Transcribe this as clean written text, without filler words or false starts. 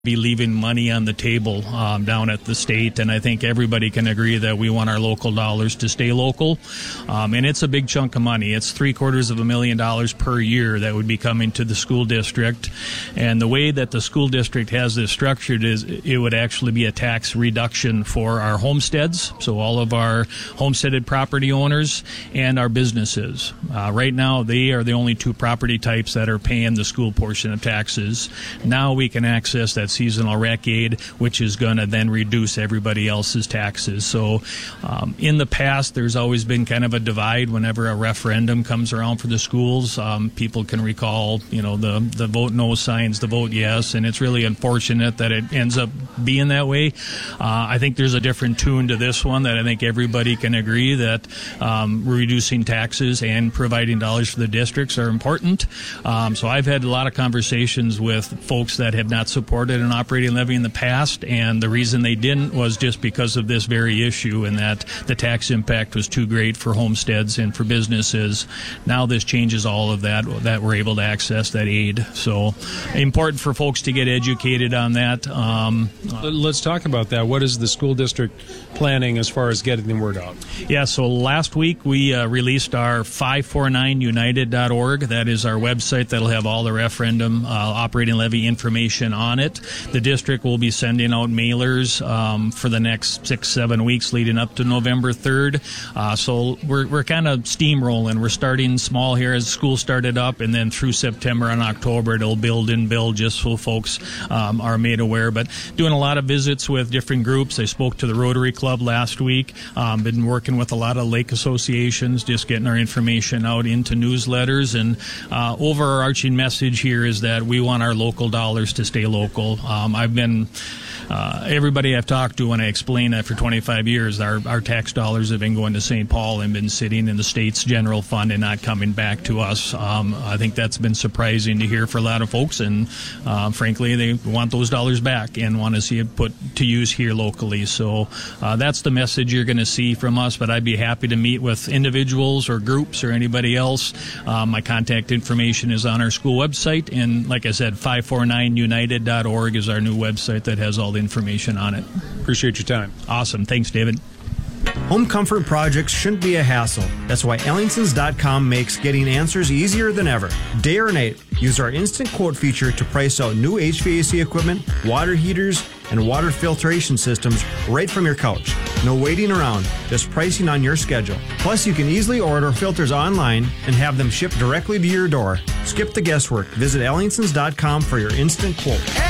be leaving money on the table down at the state, and I think everybody can agree that we want our local dollars to stay local, and it's a big chunk of money. It's $750,000 per year that would be coming to the school district, and the way that the school district has this structured is it would actually be a tax reduction for our homesteads, so all of our homesteaded property owners and our businesses. Right now, they are the only two property types that are paying the school portion of taxes. Now we can access that seasonal rec aid, which is going to then reduce everybody else's taxes. So in the past, there's always been kind of a divide whenever a referendum comes around for the schools. People can recall, the vote no signs, the vote yes, and it's really unfortunate that it ends up being that way. I think there's a different tune to this one that I think everybody can agree that reducing taxes and providing dollars for the districts are important. So I've had a lot of conversations with folks that have not supported an operating levy in the past, and the reason they didn't was just because of this very issue, and that the tax impact was too great for homesteads and for businesses. Now this changes all of that we're able to access that aid. So important for folks to get educated on that. Let's talk about that. What is the school district planning as far as getting the word out? Yeah, so last week we released our 549united.org. That is our website that'll have all the referendum operating levy information on it. The district will be sending out mailers for the next 6-7 weeks leading up to November 3rd. So we're kind of steamrolling. We're starting small here as school started up, and then through September and October it'll build just so folks are made aware. But doing a lot of visits with different groups. I spoke to the Rotary Club last week. Been working with a lot of lake associations, just getting our information out into newsletters. And overarching message here is that we want our local dollars to stay local. I've been everybody I've talked to, when I explain that for 25 years, our tax dollars have been going to St. Paul and been sitting in the state's general fund and not coming back to us. I think that's been surprising to hear for a lot of folks, and frankly, they want those dollars back and want to see it put to use here locally. So that's the message you're going to see from us, but I'd be happy to meet with individuals or groups or anybody else. My contact information is on our school website, and like I said, 549united.org is our new website that has all the information on it. Appreciate your time. Awesome. Thanks, David. Home comfort projects shouldn't be a hassle. That's why Ellingtons.com makes getting answers easier than ever. Day or night, use our instant quote feature to price out new HVAC equipment, water heaters, and water filtration systems right from your couch. No waiting around, just pricing on your schedule. Plus, you can easily order filters online and have them shipped directly to your door. Skip the guesswork. Visit Ellingtons.com for your instant quote.